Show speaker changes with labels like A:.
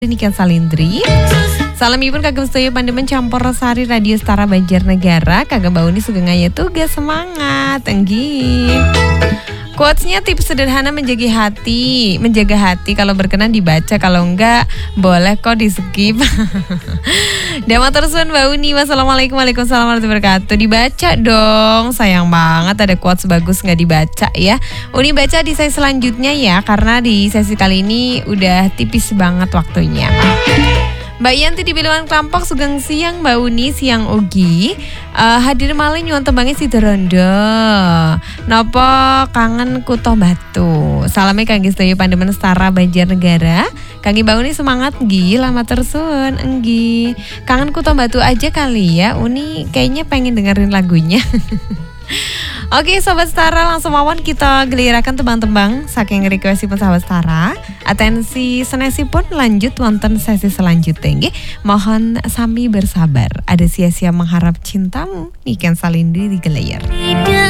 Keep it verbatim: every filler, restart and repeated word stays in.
A: Niken Salindri. Salam ibun kagem sedaya pandemen campur sari Radio Setara Banjarnegara. Kagem bauni sugeng aya tugas semangat. Enggih. Quotes-nya tips sederhana menjaga hati, menjaga hati kalau berkenan dibaca, kalau enggak boleh kok di skip. Dama tersuan Mbak Uni. Wassalamualaikum Waalaikumsalam warahmatullahi wabarakatuh. Dibaca dong, sayang banget ada quotes bagus nggak dibaca ya. Uni baca di sesi selanjutnya ya, karena di sesi kali ini udah tipis banget waktunya. Mbak Yanti di Biluan Klampok sugeng siang Mbak Uni, siang ugi. Uh, hadir malih nyuwun tembangnya si Derondo. Nopo kangen kuto batu. Salamnya kangge sedaya pandemen Setara Banjarnegara. Kangge Mbak Uni semangat nggih, lama tersun enggi. Kangen kuto batu aja kali ya. Uni kayaknya pengen dengerin lagunya. Oke Sobat Setara, langsung mawon kita gelirakan tembang-tembang saking requestipun Sobat Setara. Atensi senesipun lanjut wonten sesi selanjutnya nggih. Mohon sami bersabar. Ada sia-sia mengharap cintamu Niken Salindri di Gelayar.